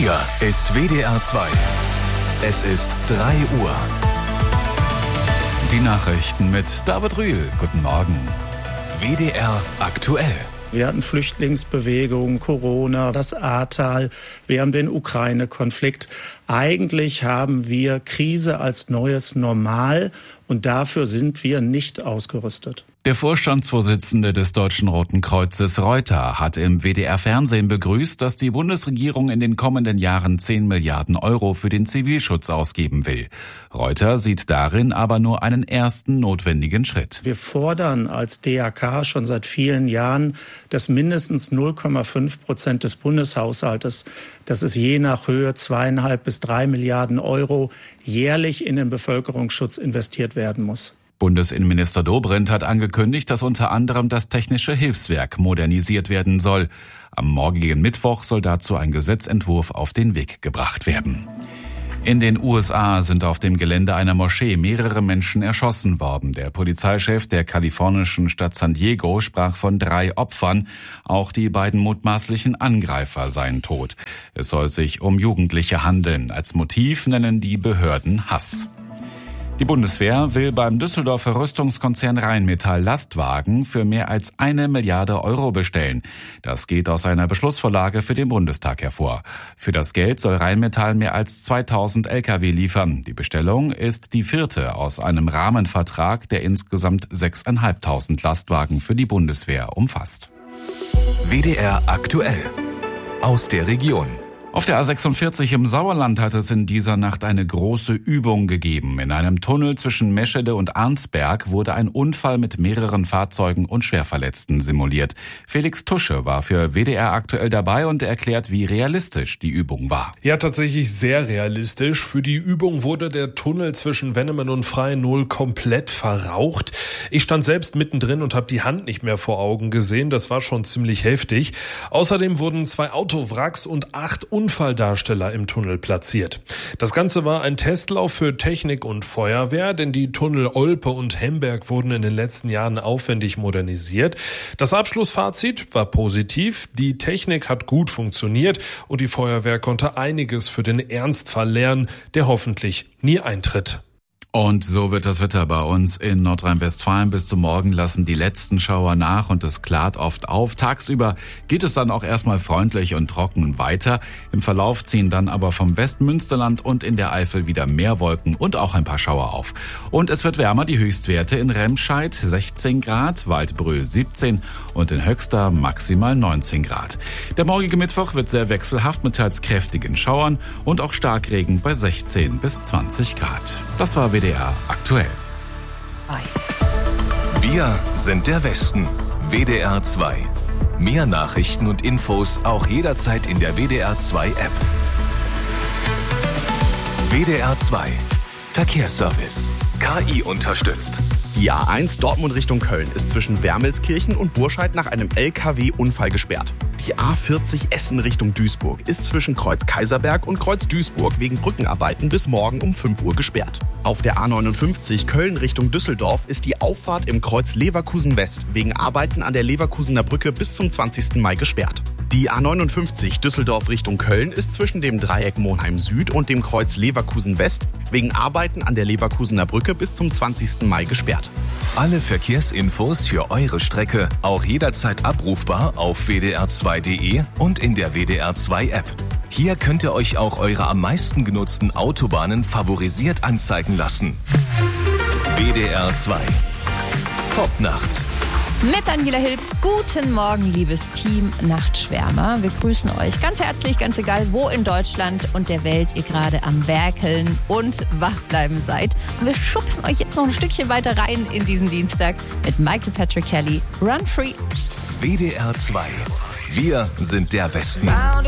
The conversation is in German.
Hier ist WDR 2. Es ist 3 Uhr. Die Nachrichten mit David Rühl. Guten Morgen. WDR aktuell. Wir hatten Flüchtlingsbewegung, Corona, das Ahrtal, wir haben den Ukraine-Konflikt. Eigentlich haben wir Krise als neues Normal und dafür sind wir nicht ausgerüstet. Der Vorstandsvorsitzende des Deutschen Roten Kreuzes Reuter hat im WDR-Fernsehen begrüßt, dass die Bundesregierung in den kommenden Jahren 10 Milliarden Euro für den Zivilschutz ausgeben will. Reuter sieht darin aber nur einen ersten notwendigen Schritt. Wir fordern als DRK schon seit vielen Jahren, dass mindestens 0,5% des Bundeshaushaltes, das ist je nach Höhe 2,5 bis 3 Milliarden Euro, jährlich in den Bevölkerungsschutz investiert werden muss. Bundesinnenminister Dobrindt hat angekündigt, dass unter anderem das Technische Hilfswerk modernisiert werden soll. Am morgigen Mittwoch soll dazu ein Gesetzentwurf auf den Weg gebracht werden. In den USA sind auf dem Gelände einer Moschee mehrere Menschen erschossen worden. Der Polizeichef der kalifornischen Stadt San Diego sprach von 3 Opfern. Auch die beiden mutmaßlichen Angreifer seien tot. Es soll sich um Jugendliche handeln. Als Motiv nennen die Behörden Hass. Die Bundeswehr will beim Düsseldorfer Rüstungskonzern Rheinmetall Lastwagen für mehr als 1 Milliarde Euro bestellen. Das geht aus einer Beschlussvorlage für den Bundestag hervor. Für das Geld soll Rheinmetall mehr als 2000 Lkw liefern. Die Bestellung ist die 4. aus einem Rahmenvertrag, der insgesamt 6.500 Lastwagen für die Bundeswehr umfasst. WDR aktuell. Aus der Region. Auf der A46 im Sauerland hat es in dieser Nacht eine große Übung gegeben. In einem Tunnel zwischen Meschede und Arnsberg wurde ein Unfall mit mehreren Fahrzeugen und Schwerverletzten simuliert. Felix Tusche war für WDR aktuell dabei und erklärt, wie realistisch die Übung war. Ja, tatsächlich sehr realistisch. Für die Übung wurde der Tunnel zwischen Wennemen und Freie-Null komplett verraucht. Ich stand selbst mittendrin und habe die Hand nicht mehr vor Augen gesehen. Das war schon ziemlich heftig. Außerdem wurden 2 Autowracks und 8 Unfalldarsteller im Tunnel platziert. Das Ganze war ein Testlauf für Technik und Feuerwehr, denn die Tunnel Olpe und Hemberg wurden in den letzten Jahren aufwendig modernisiert. Das Abschlussfazit war positiv. Die Technik hat gut funktioniert und die Feuerwehr konnte einiges für den Ernstfall lernen, der hoffentlich nie eintritt. Und so wird das Wetter bei uns in Nordrhein-Westfalen. Bis zum Morgen lassen die letzten Schauer nach und es klart oft auf. Tagsüber geht es dann auch erstmal freundlich und trocken weiter. Im Verlauf ziehen dann aber vom Westmünsterland und in der Eifel wieder mehr Wolken und auch ein paar Schauer auf. Und es wird wärmer, die Höchstwerte in Remscheid 16 Grad, Waldbröl 17 und in Höxter maximal 19 Grad. Der morgige Mittwoch wird sehr wechselhaft mit teils kräftigen Schauern und auch Starkregen bei 16 bis 20 Grad. Das war WDR aktuell. Wir sind der Westen. WDR 2. Mehr Nachrichten und Infos auch jederzeit in der WDR 2 App. WDR 2. Verkehrsservice. KI unterstützt. Die A1 Dortmund Richtung Köln ist zwischen Wermelskirchen und Burscheid nach einem LKW-Unfall gesperrt. Die A40 Essen Richtung Duisburg ist zwischen Kreuz Kaiserberg und Kreuz Duisburg wegen Brückenarbeiten bis morgen um 5 Uhr gesperrt. Auf der A59 Köln Richtung Düsseldorf ist die Auffahrt im Kreuz Leverkusen West wegen Arbeiten an der Leverkusener Brücke bis zum 20. Mai gesperrt. Die A59 Düsseldorf Richtung Köln ist zwischen dem Dreieck Monheim Süd und dem Kreuz Leverkusen West wegen Arbeiten an der Leverkusener Brücke bis zum 20. Mai gesperrt. Alle Verkehrsinfos für eure Strecke auch jederzeit abrufbar auf wdr2.de und in der WDR 2 App. Hier könnt ihr euch auch eure am meisten genutzten Autobahnen favorisiert anzeigen lassen. WDR 2. Top nachts. Mit Daniela Hilb. Guten Morgen, liebes Team Nachtschwärmer. Wir grüßen euch ganz herzlich, ganz egal, wo in Deutschland und der Welt ihr gerade am Werkeln und wachbleiben seid. Und wir schubsen euch jetzt noch ein Stückchen weiter rein in diesen Dienstag mit Michael Patrick Kelly. Run Free. WDR 2. Wir sind der Westen.